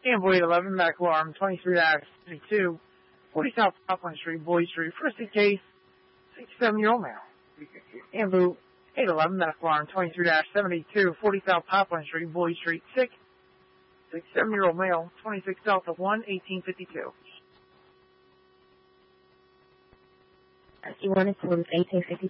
Campbell 811, medical alarm 23-72, 40 South Poplar Street, Boyd Street. First in case, 67-year-old male. Campbell 811, medical alarm 23-72, 40 South Poplar Street, Boyd Street. Sick, 67-year-old male, 26 Delta 1, 1852. You wanted to 1852.